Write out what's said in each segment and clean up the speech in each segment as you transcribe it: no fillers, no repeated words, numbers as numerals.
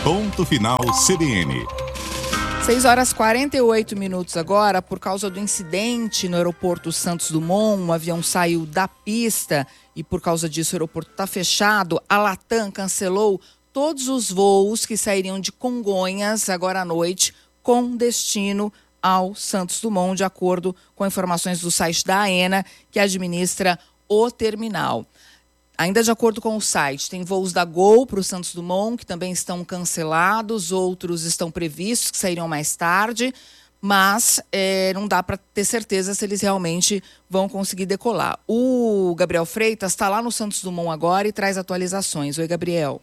Ponto Final CBN. 6h48 agora, por causa do incidente no aeroporto Santos Dumont, um avião saiu da pista e por causa disso o aeroporto está fechado. A Latam cancelou todos os voos que sairiam de Congonhas agora à noite com destino ao Santos Dumont, de acordo com informações do site da AENA, que administra o terminal. Ainda de acordo com o site, tem voos da Gol para o Santos Dumont, que também estão cancelados, outros estão previstos, que sairiam mais tarde, mas não dá para ter certeza se eles realmente vão conseguir decolar. O Gabriel Freitas está lá no Santos Dumont agora e traz atualizações. Oi, Gabriel.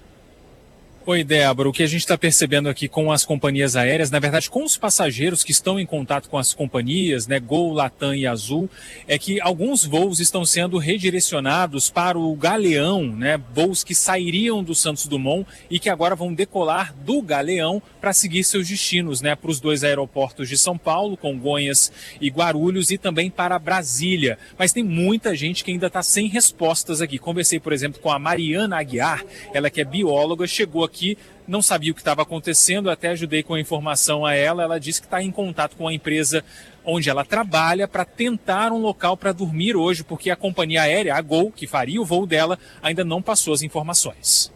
Oi, Débora. O que a gente está percebendo aqui com as companhias aéreas, na verdade com os passageiros que estão em contato com as companhias, né, Gol, Latam e Azul, é que alguns voos estão sendo redirecionados para o Galeão, né, voos que sairiam do Santos Dumont e que agora vão decolar do Galeão para seguir seus destinos, né, para os dois aeroportos de São Paulo, Congonhas e Guarulhos, e também para Brasília. Mas tem muita gente que ainda está sem respostas aqui. Conversei, por exemplo, com a Mariana Aguiar, ela que é bióloga, chegou aqui, não sabia o que estava acontecendo, até ajudei com a informação a ela. Ela disse que está em contato com a empresa onde ela trabalha para tentar um local para dormir hoje, porque a companhia aérea, a Gol, que faria o voo dela, ainda não passou as informações.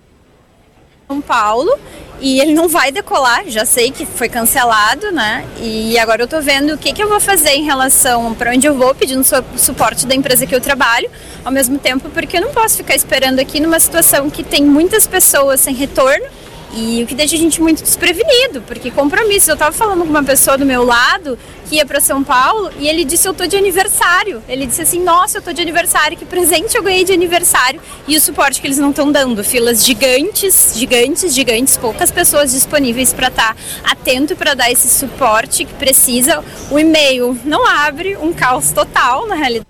São Paulo, e ele não vai decolar, já sei que foi cancelado, né? E agora eu tô vendo o que eu vou fazer em relação para onde eu vou, pedindo suporte da empresa que eu trabalho, ao mesmo tempo, porque eu não posso ficar esperando aqui numa situação que tem muitas pessoas sem retorno e o que deixa a gente muito desprevenido, porque compromissos. Eu tava falando com uma pessoa do meu lado que ia para São Paulo e ele disse: eu tô de aniversário. Ele disse assim: nossa, eu tô de aniversário, que presente eu ganhei de aniversário. E o suporte que eles não estão dando, filas gigantes, poucas pessoas disponíveis para estar atento para dar esse suporte que precisa. O e-mail não abre, um caos total na realidade.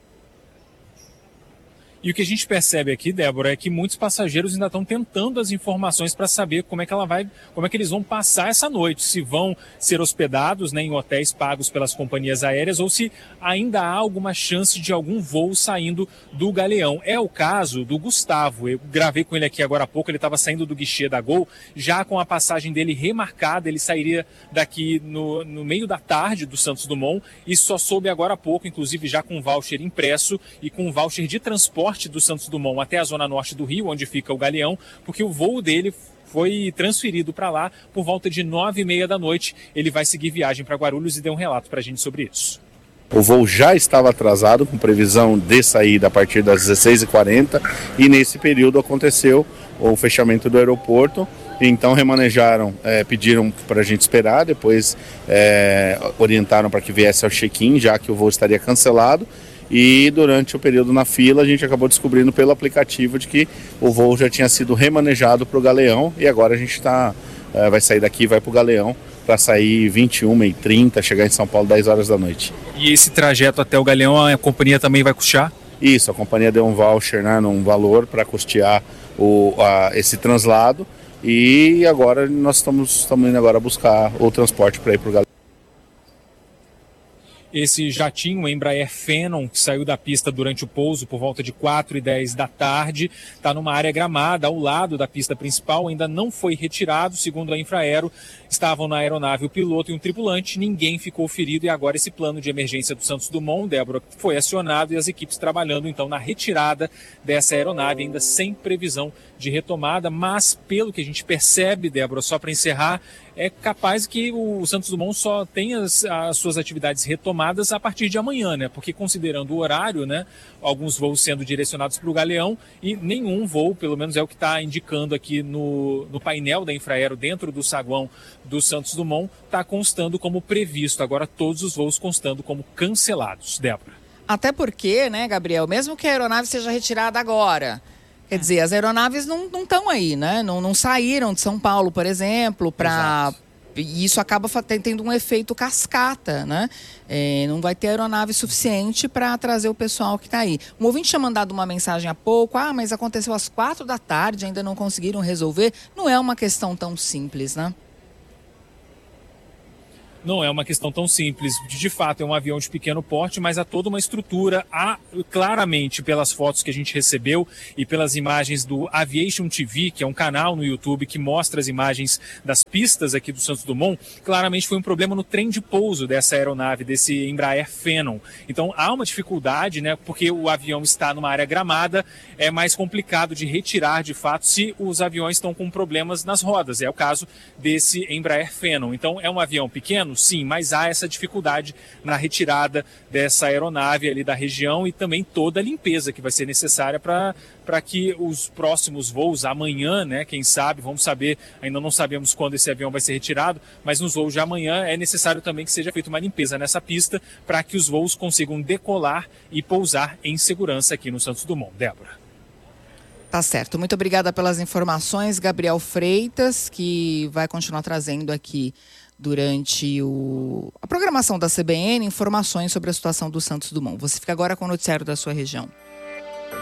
E o que a gente percebe aqui, Débora, é que muitos passageiros ainda estão tentando as informações para saber como é que eles vão passar essa noite, se vão ser hospedados, né, em hotéis pagos pelas companhias aéreas ou se ainda há alguma chance de algum voo saindo do Galeão. É o caso do Gustavo. Eu gravei com ele aqui agora há pouco, ele estava saindo do guichê da Gol, já com a passagem dele remarcada. Ele sairia daqui no meio da tarde do Santos Dumont e só soube agora há pouco, inclusive já com um voucher impresso e com um voucher de transporte do Santos Dumont até a zona norte do Rio, onde fica o Galeão, porque o voo dele foi transferido para lá por volta de 9h30 da noite. Ele vai seguir viagem para Guarulhos e deu um relato para a gente sobre isso. O voo já estava atrasado, com previsão de saída a partir das 16h40, e nesse período aconteceu o fechamento do aeroporto. Então remanejaram, pediram para a gente esperar, depois orientaram para que viesse ao check-in, já que o voo estaria cancelado. E durante o período na fila a gente acabou descobrindo pelo aplicativo de que o voo já tinha sido remanejado para o Galeão, e agora a gente vai sair daqui e vai para o Galeão para sair 21h30, chegar em São Paulo 10 horas da noite. E esse trajeto até o Galeão a companhia também vai custear? Isso, a companhia deu um voucher, né, um valor para custear esse translado, e agora nós estamos indo agora buscar o transporte para ir para o Galeão. Esse jatinho, o Embraer Phenom, que saiu da pista durante o pouso por volta de 4h10 da tarde, está numa área gramada ao lado da pista principal, ainda não foi retirado. Segundo a Infraero, estavam na aeronave o piloto e um tripulante, ninguém ficou ferido, e agora esse plano de emergência do Santos Dumont, Débora, foi acionado e as equipes trabalhando então na retirada dessa aeronave, ainda sem previsão de retomada, mas pelo que a gente percebe, Débora, só para encerrar, é capaz que o Santos Dumont só tenha as suas atividades retomadas a partir de amanhã, né? Porque considerando o horário, né, alguns voos sendo direcionados para o Galeão e nenhum voo, pelo menos é o que está indicando aqui no painel da Infraero, dentro do saguão do Santos Dumont, está constando como previsto. Agora todos os voos constando como cancelados. Débora. Até porque, né, Gabriel, mesmo que a aeronave seja retirada agora, quer dizer, as aeronaves não estão aí, né? Não saíram de São Paulo, por exemplo, e isso acaba tendo um efeito cascata, né? Não vai ter aeronave suficiente para trazer o pessoal que está aí. Um ouvinte tinha mandado uma mensagem há pouco: mas aconteceu às 4 da tarde, ainda não conseguiram resolver. Não é uma questão tão simples, né? Não é uma questão tão simples. De fato, é um avião de pequeno porte, mas há toda uma estrutura. Há, claramente, pelas fotos que a gente recebeu e pelas imagens do Aviation TV, que é um canal no YouTube que mostra as imagens das pistas aqui do Santos Dumont, claramente foi um problema no trem de pouso dessa aeronave, desse Embraer Phenom. Então, há uma dificuldade, né, porque o avião está numa área gramada, é mais complicado de retirar, de fato, se os aviões estão com problemas nas rodas. É o caso desse Embraer Phenom. Então, é um avião pequeno? Sim, mas há essa dificuldade na retirada dessa aeronave ali da região e também toda a limpeza que vai ser necessária para que os próximos voos, amanhã, né, quem sabe, vamos saber, ainda não sabemos quando esse avião vai ser retirado, mas nos voos de amanhã é necessário também que seja feita uma limpeza nessa pista para que os voos consigam decolar e pousar em segurança aqui no Santos Dumont. Débora. Tá certo. Muito obrigada pelas informações, Gabriel Freitas, que vai continuar trazendo aqui durante a programação da CBN informações sobre a situação do Santos Dumont. Você fica agora com o noticiário da sua região.